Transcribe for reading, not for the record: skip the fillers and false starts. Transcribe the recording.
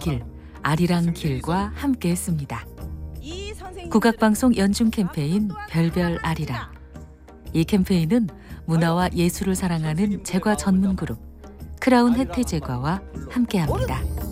길, 아리랑 길과 함께했습니다. 국악방송 연중 캠페인 별별 아리랑. 이 캠페인은 문화와 예술을 사랑하는 제과 전문 그룹 크라운 혜태 제과와 함께합니다.